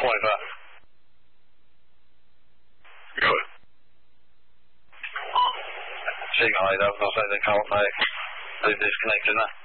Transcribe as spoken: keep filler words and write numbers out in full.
twenty-five. Good. Signal eight, I was going to say they called back. They disconnected now.